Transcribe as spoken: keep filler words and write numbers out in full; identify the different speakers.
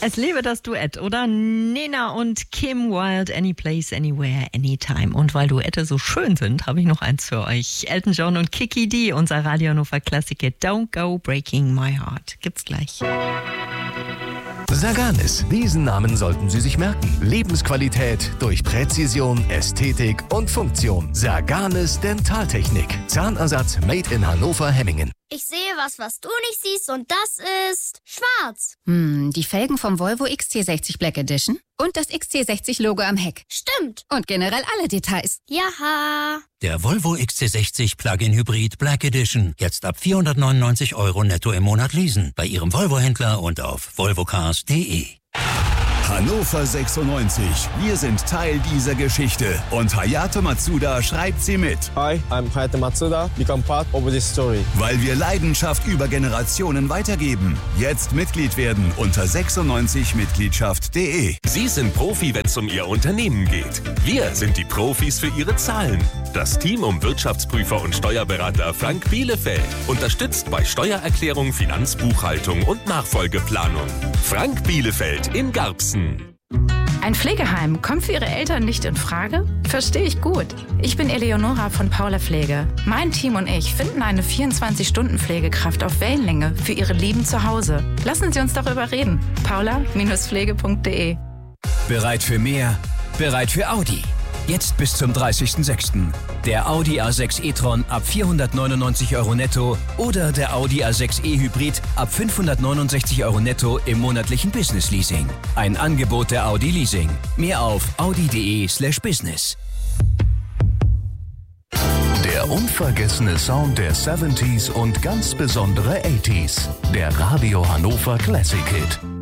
Speaker 1: Es lebe das Duett, oder? Nena und Kim Wilde, Any Place, Anywhere, Anytime. Und weil Duette so schön sind, habe ich noch eins für euch. Elton John und Kiki D, unser Radio Hannover Klassiker Don't Go Breaking My Heart. Gibt's gleich.
Speaker 2: Saganis, diesen Namen sollten Sie sich merken. Lebensqualität durch Präzision, Ästhetik und Funktion. Saganis Dentaltechnik. Zahnersatz made in Hannover-Hemmingen.
Speaker 3: Ich sehe was, was du nicht siehst, und das ist schwarz.
Speaker 4: Hm, die Felgen vom Volvo X C sechzig Black Edition und das X C sechzig Logo am Heck.
Speaker 3: Stimmt.
Speaker 4: Und generell alle Details.
Speaker 3: Jaha.
Speaker 5: Der Volvo X C sechzig Plug-in Hybrid Black Edition. Jetzt ab vierhundertneunundneunzig Euro netto im Monat leasen. Bei Ihrem Volvo-Händler und auf volvocars punkt de.
Speaker 6: Hannover sechsundneunzig. Wir sind Teil dieser Geschichte. Und Hayato Matsuda schreibt sie mit.
Speaker 7: Hi, I'm Hayato Matsuda. Become part of this story.
Speaker 6: Weil wir Leidenschaft über Generationen weitergeben. Jetzt Mitglied werden unter sechsundneunzig mitgliedschaft punkt de.
Speaker 8: Sie sind Profi, wenn es um Ihr Unternehmen geht. Wir sind die Profis für Ihre Zahlen. Das Team um Wirtschaftsprüfer und Steuerberater Frank Bielefeld unterstützt bei Steuererklärung, Finanzbuchhaltung und Nachfolgeplanung. Frank Bielefeld in Garbsen.
Speaker 9: Ein Pflegeheim kommt für Ihre Eltern nicht in Frage? Verstehe ich gut. Ich bin Eleonora von Paula Pflege. Mein Team und ich finden eine vierundzwanzig-Stunden-Pflegekraft auf Wellenlänge für Ihre Lieben zu Hause. Lassen Sie uns darüber reden. paula Pflege punkt de.
Speaker 10: Bereit für mehr? Bereit für Audi. Jetzt bis zum dreißigsten sechsten Der Audi A sechs e-tron ab vierhundertneunundneunzig Euro netto oder der Audi A sechs e-Hybrid ab fünfhundertneunundsechzig Euro netto im monatlichen Business-Leasing. Ein Angebot der Audi Leasing. Mehr auf audi punkt de slash business.
Speaker 2: Der unvergessene Sound der siebziger und ganz besondere achtziger. Der Radio Hannover Classic Hit.